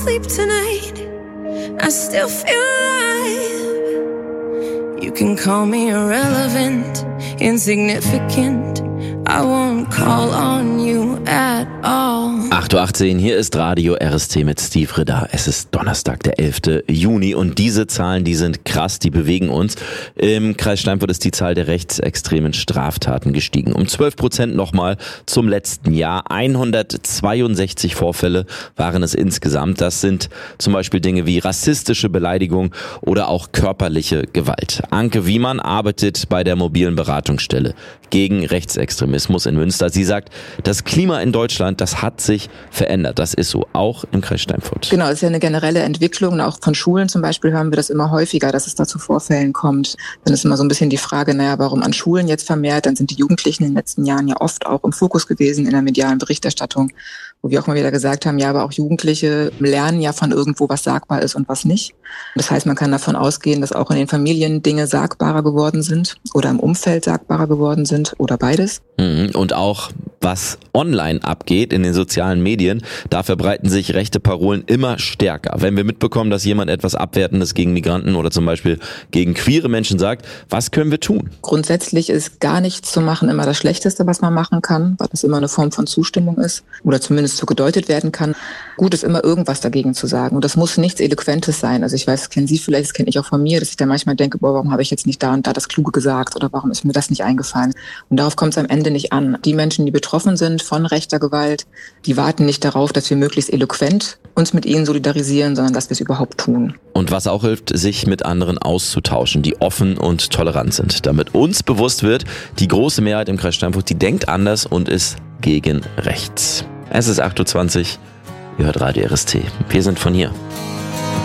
Sleep tonight, I still feel alive. You can call me irrelevant, insignificant. I won't call on you at all. 8.18 Uhr, hier ist Radio RST mit Steve Ridder. Es ist Donnerstag, der 11. Juni und diese Zahlen, die sind krass, die bewegen uns. Im Kreis Steinfurt ist die Zahl der rechtsextremen Straftaten gestiegen. Um 12% nochmal zum letzten Jahr. 162 Vorfälle waren es insgesamt. Das sind zum Beispiel Dinge wie rassistische Beleidigung oder auch körperliche Gewalt. Anke Wiemann arbeitet bei der mobilen Beratungsstelle gegen Rechtsextremismus in Münster. Sie sagt, das Klima in Deutschland, das hat sich verändert. Das ist so, auch im Kreis Steinfurt. Genau, es ist ja eine generelle Entwicklung. Auch von Schulen zum Beispiel hören wir das immer häufiger, dass es da zu Vorfällen kommt. Dann ist immer so ein bisschen die Frage, warum an Schulen jetzt vermehrt? Dann sind die Jugendlichen in den letzten Jahren ja oft auch im Fokus gewesen in der medialen Berichterstattung, wo wir auch mal wieder gesagt haben, ja, aber auch Jugendliche lernen ja von irgendwo, was sagbar ist und was nicht. Das heißt, man kann davon ausgehen, dass auch in den Familien Dinge sagbarer geworden sind oder im Umfeld sagbarer geworden sind oder beides. Und auch was online abgeht in den sozialen Medien, da verbreiten sich rechte Parolen immer stärker. Wenn wir mitbekommen, dass jemand etwas Abwertendes gegen Migranten oder zum Beispiel gegen queere Menschen sagt, was können wir tun? Grundsätzlich ist gar nichts zu machen immer das Schlechteste, was man machen kann, weil das immer eine Form von Zustimmung ist oder zumindest so gedeutet werden kann. Gut ist immer irgendwas dagegen zu sagen und das muss nichts Eloquentes sein. Also ich weiß, das kennen Sie vielleicht, das kenne ich auch von mir, dass ich da manchmal denke, warum habe ich jetzt nicht da und da das Kluge gesagt oder warum ist mir das nicht eingefallen? Und darauf kommt es am Ende nicht an. Die Menschen, die betroffen sind von rechter Gewalt, die warten nicht darauf, dass wir möglichst eloquent uns mit ihnen solidarisieren, sondern dass wir es überhaupt tun. Und was auch hilft, sich mit anderen auszutauschen, die offen und tolerant sind. Damit uns bewusst wird, die große Mehrheit im Kreis Steinfurt, die denkt anders und ist gegen rechts. Es ist 8.20 Uhr, ihr hört Radio RST. Wir sind von hier.